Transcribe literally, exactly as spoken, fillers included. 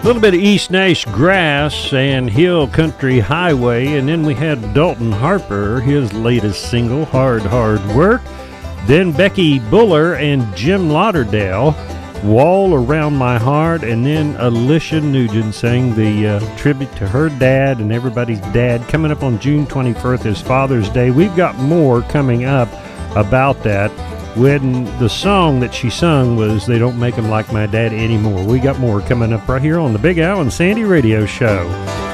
A little bit of East Nash Grass and Hill Country Highway, and then we had Dalton Harper, his latest single, Hard, Hard Work. Then Becky Buller and Jim Lauderdale, Wall Around My Heart, and then Alicia Nugent sang the uh, tribute to her dad and everybody's dad, coming up on June twenty-first is Father's Day. We've got more coming up about that. When the song that she sung was They Don't Make 'Em Like My Dad Anymore. We got more coming up right here on the Big Al and Sandy Radio Show.